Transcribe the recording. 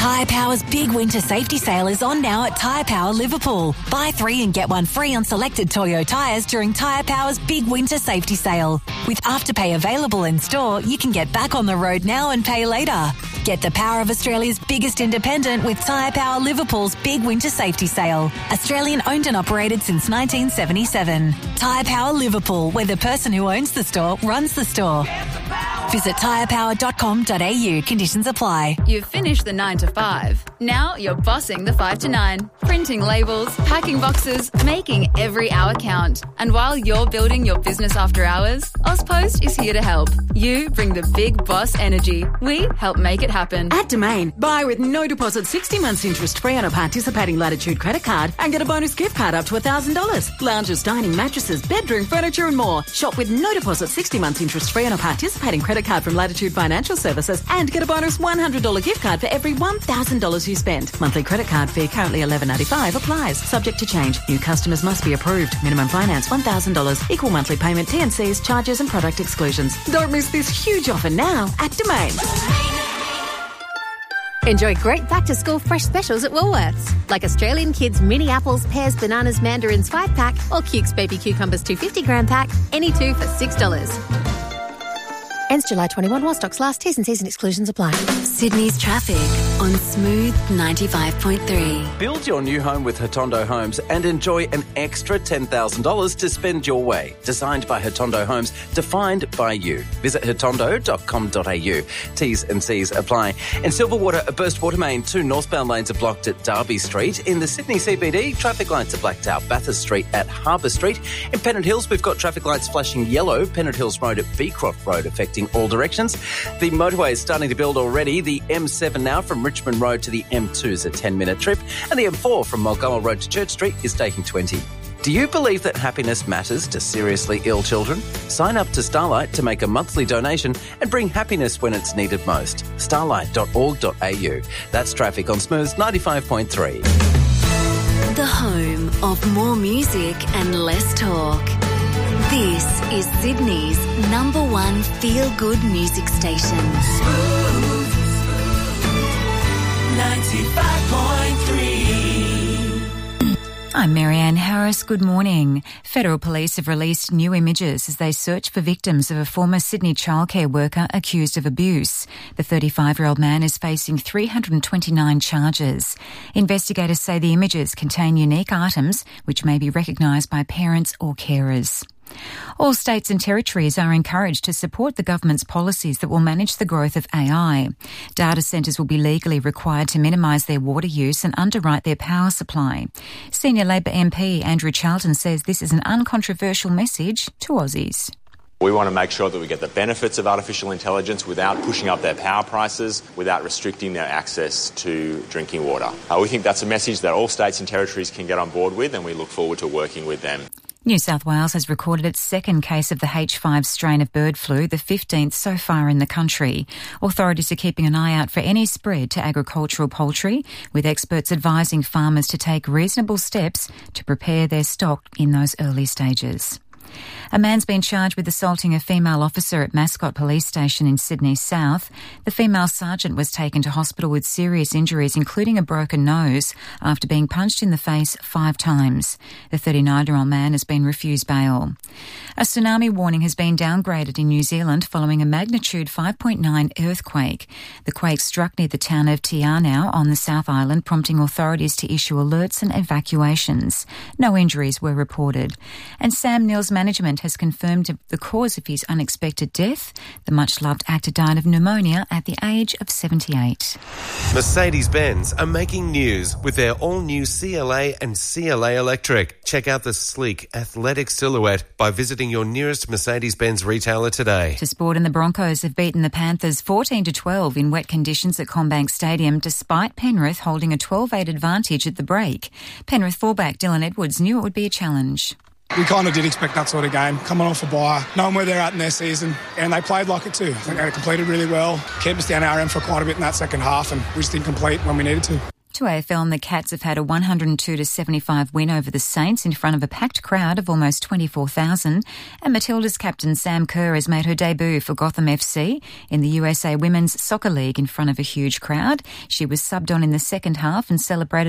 Tyre Power's big winter safety sale is on now at Tyre Power Liverpool. Buy 3 and get 1 free on selected Toyo tyres during Tyre Power's big winter safety sale. With Afterpay available in store, you can get back on the road now and pay later. Get the power of Australia's biggest independent with Tyre Power Liverpool's big winter safety sale. Australian owned and operated since 1977. Tyre Power Liverpool, where the person who owns the store runs the store. Visit tyrepower.com.au. Conditions apply. You've finished the 9 to 5. Now you're bossing the 5 to 9. Printing labels, packing boxes, making every hour count. And while you're building your business after hours, AusPost is here to help. You bring the big boss energy. We help make it happen. At Domain, buy with no deposit 60 months interest free on a participating Latitude credit card and get a bonus gift card up to $1,000. Lounges, dining, mattresses, bedroom, furniture and more. Shop with no deposit 60 months interest free on a participating credit card from Latitude Financial Services and get a bonus $100 gift card for every $1,000 you spend. Monthly credit card fee currently $11.95 applies. Subject to change. New customers must be approved. Minimum finance $1,000. Equal monthly payment, T&Cs, charges and product exclusions. Don't miss this huge offer now at Domain. Enjoy great back-to-school fresh specials at Woolworths, like Australian Kids mini apples, pears, bananas, mandarins 5-pack or Cukes baby cucumbers 250-gram pack, any 2 for $6. Ends July 21 while stocks last. T's and C's and exclusions apply. Sydney's traffic on Smooth 95.3. Build your new home with Hotondo Homes and enjoy an extra $10,000 to spend your way. Designed by Hotondo Homes, defined by you. Visit hotondo.com.au. T's and C's apply. In Silverwater, a burst water main, 2 northbound lanes are blocked at Derby Street. In the Sydney CBD, traffic lights are blacked out. Bathurst Street at Harbour Street. In Pennant Hills, we've got traffic lights flashing yellow. Pennant Hills Road at Beecroft Road affecting all directions. The motorway is starting to build already. The M7 now from Richmond Road to the M2 is a 10-minute trip, and the M4 from Mulgoa Road to Church Street is taking 20. Do you believe that happiness matters to seriously ill children? Sign up to Starlight to make a monthly donation and bring happiness when it's needed most. Starlight.org.au. That's traffic on Smooth 95.3. The home of more music and less talk. This is Sydney's #1 feel-good music station. Smooth 95.3. I'm Marianne Harris. Good morning. Federal Police have released new images as they search for victims of a former Sydney childcare worker accused of abuse. The 35-year-old man is facing 329 charges. Investigators say the images contain unique items which may be recognised by parents or carers. All states and territories are encouraged to support the government's policies that will manage the growth of AI. Data centres will be legally required to minimise their water use and underwrite their power supply. Senior Labor MP Andrew Charlton says this is an uncontroversial message to Aussies. We want to make sure that we get the benefits of artificial intelligence without pushing up their power prices, without restricting their access to drinking water. We think that's a message that all states and territories can get on board with, and we look forward to working with them. New South Wales has recorded its second case of the H5 strain of bird flu, the 15th so far in the country. Authorities are keeping an eye out for any spread to agricultural poultry, with experts advising farmers to take reasonable steps to prepare their stock in those early stages. A man's been charged with assaulting a female officer at Mascot Police Station in Sydney South. The female sergeant was taken to hospital with serious injuries, including a broken nose, after being punched in the face 5 times. The 39-year-old man has been refused bail. A tsunami warning has been downgraded in New Zealand following a magnitude 5.9 earthquake. The quake struck near the town of Te Anau on the South Island, prompting authorities to issue alerts and evacuations. No injuries were reported. And Sam Neill's management has confirmed the cause of his unexpected death. The much-loved actor died of pneumonia at the age of 78. Mercedes-Benz are making news with their all-new CLA and CLA Electric. Check out the sleek, athletic silhouette by visiting your nearest Mercedes-Benz retailer today. To sport, and the Broncos have beaten the Panthers 14-12 in wet conditions at CommBank Stadium, despite Penrith holding a 12-8 advantage at the break. Penrith fullback Dylan Edwards knew it would be a challenge. We kind of did expect that sort of game, coming off a bye, knowing where they're at in their season, and they played like it too. I think they completed really well, kept us down our end for quite a bit in that second half, and we just didn't complete when we needed to. To AFL, and the Cats have had a 102-75 win over the Saints in front of a packed crowd of almost 24,000. And Matilda's captain Sam Kerr has made her debut for Gotham FC in the USA Women's Soccer League in front of a huge crowd. She was subbed on in the second half and celebrated